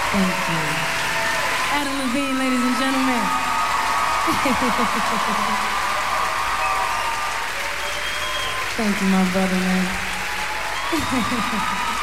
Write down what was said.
Thank you. Adam Levine, ladies and gentlemen. Thank you, my brother, man.